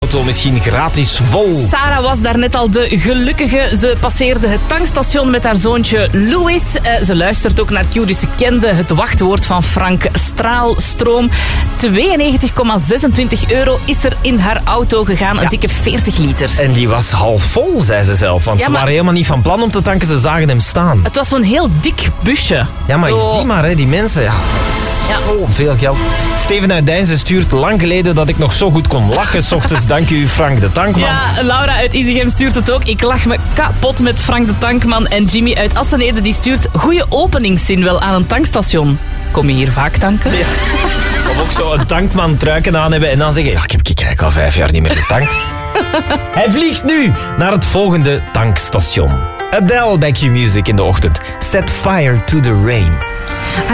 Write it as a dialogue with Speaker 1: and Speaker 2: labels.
Speaker 1: auto misschien gratis vol.
Speaker 2: Sarah was daarnet al de gelukkige. Ze passeerde het tankstation met haar zoontje Louis. Ze luistert ook naar Q, dus ze kende het wachtwoord van Frank: straalstroom. 92,26 euro is er in haar auto gegaan. Een dikke 40 liter.
Speaker 1: En die was half vol, zei ze zelf. Want ze waren helemaal niet van plan om te tanken. Ze zagen hem staan.
Speaker 2: Het was zo'n heel dik busje.
Speaker 1: Ja, maar zie maar, hè, die mensen. Ja, veel geld. Steven uit Deinzen stuurt: lang geleden dat ik nog zo goed kon lachen. 's Ochtends, dank u, Frank de Tankman.
Speaker 2: Ja, Laura uit Izegem stuurt het ook. Ik lach me kapot met Frank de Tankman. En Jimmy uit Assenede die stuurt: goeie openingszin wel aan een tankstation. Kom je hier vaak tanken?
Speaker 1: Ja. Of ook zo een tankman truiken aan hebben en dan zeggen: ja, ik heb eigenlijk al 5 jaar niet meer getankt. Hij vliegt nu naar het volgende tankstation. Adele bij Q Music in de ochtend. Set fire to the rain.